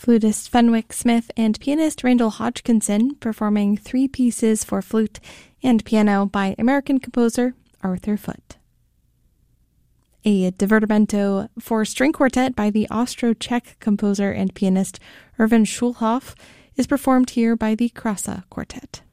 Flutist Fenwick Smith and pianist Randall Hodgkinson performing 3 pieces for flute and piano by American composer Arthur Foote. A divertimento for string quartet by the Austro-Czech composer and pianist Erwin Schulhoff is performed here by the Krasa Quartet.